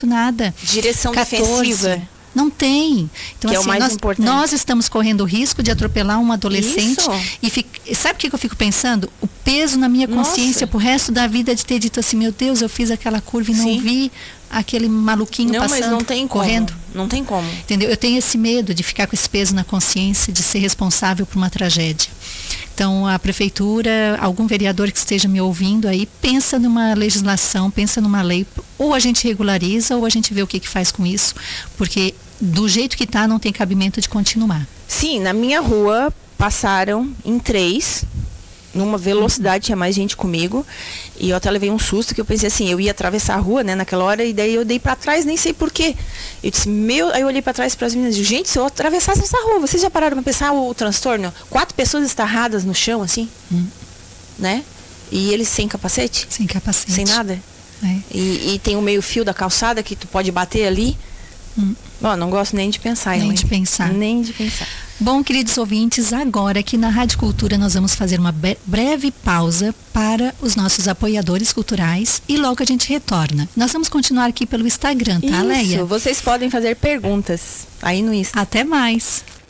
nada. Direção 14. defensiva. Não tem. Então, Que é o assim, mais importante. nós estamos correndo o risco de atropelar um adolescente. Isso. E sabe o que eu fico pensando? O peso na minha consciência pro resto da vida de ter dito assim, meu Deus, eu fiz aquela curva e não vi aquele maluquinho passando, mas não tem correndo. Não tem como. Entendeu? Eu tenho esse medo de ficar com esse peso na consciência, de ser responsável por uma tragédia. Então, a prefeitura, algum vereador que esteja me ouvindo aí, pensa numa legislação, pensa numa lei, ou a gente regulariza, ou a gente vê o que faz com isso, porque do jeito que está, não tem cabimento de continuar. Sim, na minha rua passaram em 3, numa velocidade, tinha mais gente comigo, e eu até levei um susto, que eu pensei assim, eu ia atravessar a rua, né, naquela hora, e daí eu dei pra trás, nem sei porquê. Eu disse, aí eu olhei pra trás para as meninas, gente, se eu atravessasse essa rua, vocês já pararam pra pensar o transtorno? 4 pessoas estarradas no chão, assim, né? E eles sem capacete? Sem capacete. Sem nada? E tem o meio fio da calçada que tu pode bater ali. Bom, não gosto nem de pensar. Nem de pensar. Nem de pensar. Bom, queridos ouvintes, agora aqui na Rádio Cultura nós vamos fazer uma breve pausa para os nossos apoiadores culturais e logo a gente retorna. Nós vamos continuar aqui pelo Instagram, tá, Leia? Isso, vocês podem fazer perguntas aí no Insta. Até mais!